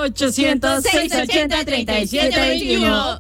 1-800-680-3721.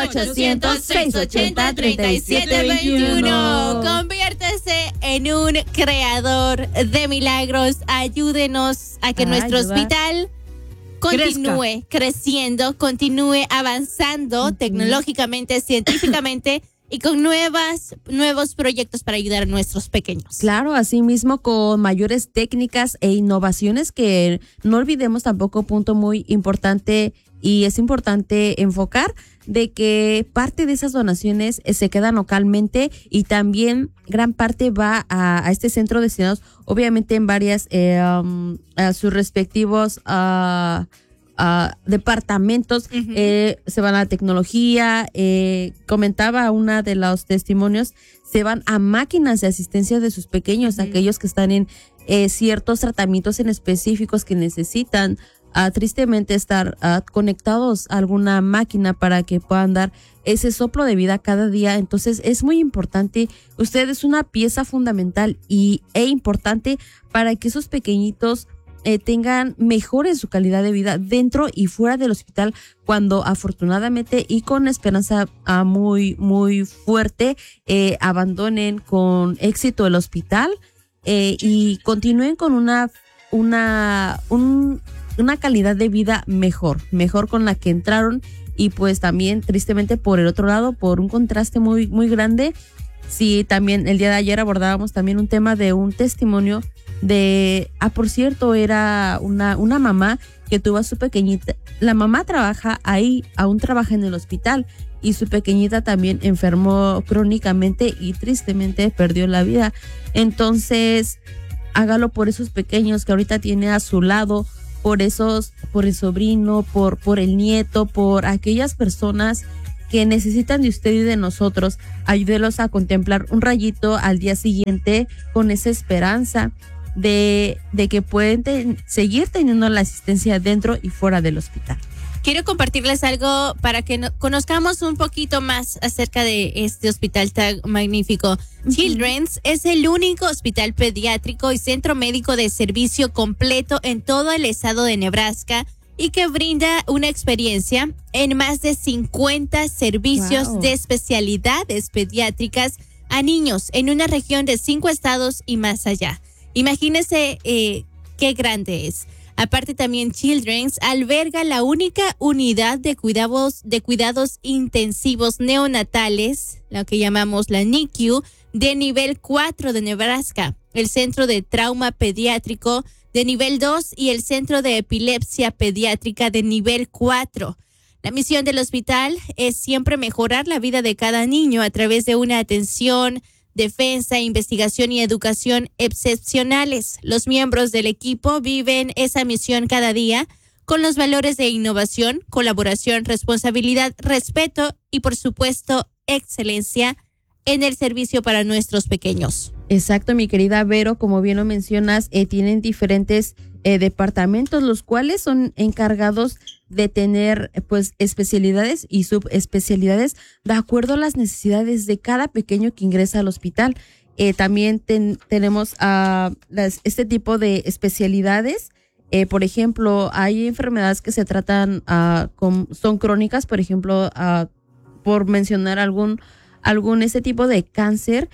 1-800-680-3721. Conviértase en un creador de milagros. Ayúdenos a que nuestro hospital continúe creciendo, continúe avanzando tecnológicamente, científicamente y con nuevos proyectos para ayudar a nuestros pequeños. Claro, así mismo con mayores técnicas e innovaciones que no olvidemos tampoco, punto muy importante, y es importante enfocar de que parte de esas donaciones se quedan localmente y también gran parte va a este centro destinados obviamente en varias a sus respectivos departamentos. Se van a tecnología, comentaba una de los testimonios, se van a máquinas de asistencia de sus pequeños, aquellos que están en ciertos tratamientos en específicos que necesitan tristemente estar conectados a alguna máquina para que puedan dar ese soplo de vida cada día. Entonces es muy importante, usted es una pieza fundamental e importante para que esos pequeñitos mejore su calidad de vida dentro y fuera del hospital, cuando afortunadamente y con esperanza muy muy fuerte abandonen con éxito el hospital y continúen con una calidad de vida mejor con la que entraron. Y pues también tristemente por el otro lado, por un contraste muy muy grande, sí, también el día de ayer abordábamos también un tema de un testimonio de, por cierto, era una mamá que tuvo a su pequeñita. La mamá trabaja ahí, aún trabaja en el hospital, y su pequeñita también enfermó crónicamente y tristemente perdió la vida. Entonces, hágalo por esos pequeños que ahorita tiene a su lado, por el sobrino, por el nieto, por aquellas personas que necesitan de usted y de nosotros. Ayúdelos a contemplar un rayito al día siguiente con esa esperanza de que pueden seguir teniendo la asistencia dentro y fuera del hospital. Quiero compartirles algo para que conozcamos un poquito más acerca de este hospital tan magnífico. Children's es el único hospital pediátrico y centro médico de servicio completo en todo el estado de Nebraska y que brinda una experiencia en más de 50 servicios de especialidades pediátricas a niños en una región de 5 estados y más allá. Imagínense qué grande es. Aparte también Children's alberga la única unidad de cuidados intensivos neonatales, lo que llamamos la NICU, de nivel 4 de Nebraska, el Centro de Trauma Pediátrico de nivel 2 y el Centro de Epilepsia Pediátrica de nivel 4. La misión del hospital es siempre mejorar la vida de cada niño a través de una atención, defensa, investigación y educación excepcionales. Los miembros del equipo viven esa misión cada día con los valores de innovación, colaboración, responsabilidad, respeto y, por supuesto, excelencia en el servicio para nuestros pequeños. Exacto, mi querida Vero, como bien lo mencionas, tienen diferentes departamentos, los cuales son encargados de tener pues especialidades y subespecialidades de acuerdo a las necesidades de cada pequeño que ingresa al hospital. También tenemos este tipo de especialidades. Por ejemplo, hay enfermedades que se tratan son crónicas, por ejemplo, por mencionar algún ese tipo de cáncer.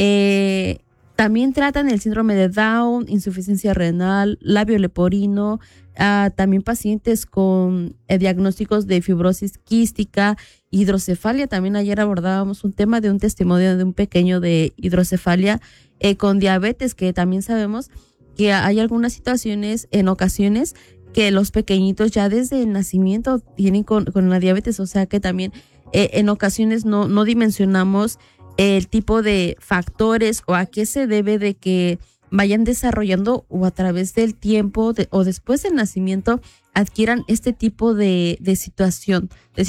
También tratan el síndrome de Down, insuficiencia renal, labio leporino, también pacientes con diagnósticos de fibrosis quística, hidrocefalia. También ayer abordábamos un tema de un testimonio de un pequeño de hidrocefalia con diabetes, que también sabemos que hay algunas situaciones, en ocasiones, que los pequeñitos ya desde el nacimiento tienen con la diabetes, o sea que también en ocasiones no dimensionamos el tipo de factores o a qué se debe de que vayan desarrollando o a través del tiempo o después del nacimiento adquieran este tipo de situación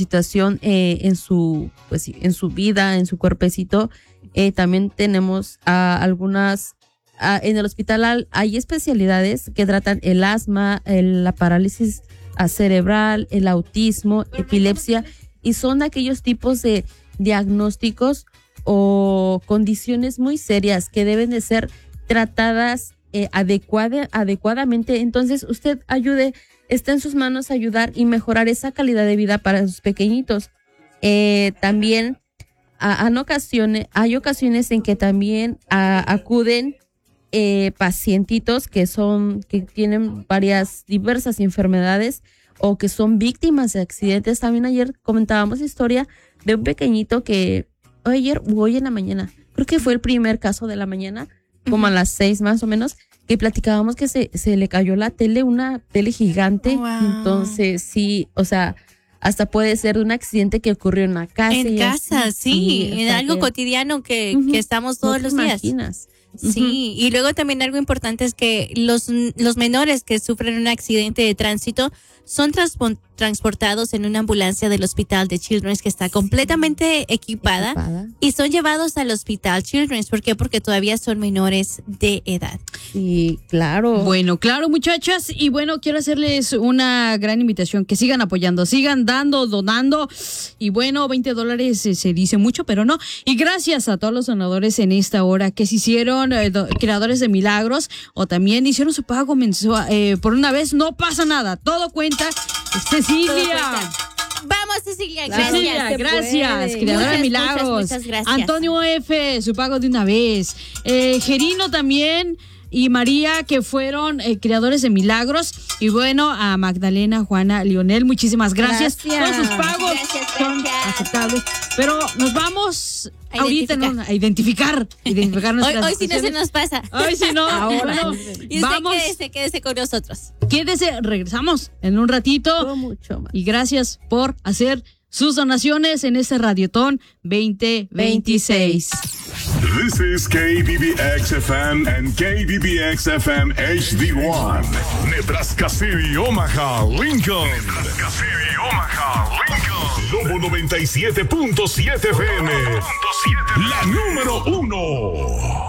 en su vida, en su cuerpecito. También tenemos algunas en el hospital hay especialidades que tratan el asma, la parálisis cerebral, el autismo, epilepsia, y son aquellos tipos de diagnósticos o condiciones muy serias que deben de ser tratadas adecuadamente, entonces usted ayude, está en sus manos ayudar y mejorar esa calidad de vida para sus pequeñitos. También hay ocasiones en que también acuden pacientitos que tienen diversas enfermedades o que son víctimas de accidentes. También ayer comentábamos la historia de un pequeñito que hoy en la mañana, creo que fue el primer caso de la mañana, como a las 6 más o menos, que platicábamos que se le cayó la tele, una tele gigante. Wow. Entonces sí, o sea, hasta puede ser un accidente que ocurrió en la casa. En casa, sí, en algo cotidiano que estamos todos los días. Imaginas. Sí, y luego también algo importante es que los menores que sufren un accidente de tránsito son transportados en una ambulancia del Hospital de Children's que está completamente equipada y son llevados al Hospital Children's. ¿Por qué? Porque todavía son menores de edad. Sí, claro. Bueno, claro, muchachas. Y bueno, quiero hacerles una gran invitación, que sigan apoyando, sigan donando. Y bueno, $20 se dice mucho, pero no. Y gracias a todos los donadores en esta hora que se hicieron creadores de milagros o también hicieron su pago mensual. Por una vez no pasa nada, todo cuenta. Cecilia. Vamos, Cecilia, gracias. Cecilia, gracias. Creadora de milagros. Muchas gracias. Antonio F., su pago de una vez. Gerino también. Y María, que fueron creadores de milagros. Y bueno, a Magdalena, Juana, Lionel, muchísimas gracias. Todos sus pagos son aceptables. Pero nos vamos ahorita a identificar nuestras hoy sí no se nos pasa. Hoy sí no. Ahora. Bueno, y usted quédese con nosotros. Quédese, regresamos en un ratito. No mucho más. Y gracias por hacer sus donaciones en este Radiotón 2026. This is KBBX-FM and KBBX-FM HD1. Nebraska City, Omaha, Lincoln. Nebraska City, Omaha, Lincoln. Lobo 97.7 FM. La número 1.